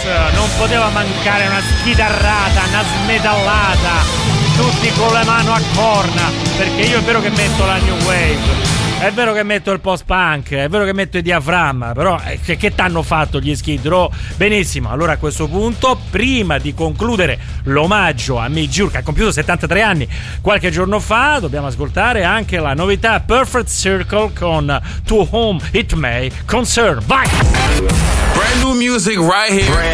non poteva mancare una schitarrata, una smetallata, tutti con le mani a corna, perché io è vero che metto la new wave, è vero che metto il post-punk, è vero che metto il diaframma, però che t'hanno fatto gli Skid Row? Benissimo, allora a questo punto, prima di concludere l'omaggio a Mick Jagger, che ha compiuto 73 anni qualche giorno fa, dobbiamo ascoltare anche la novità Perfect Circle con To Whom It May Concern. Vai! Brand new music right here.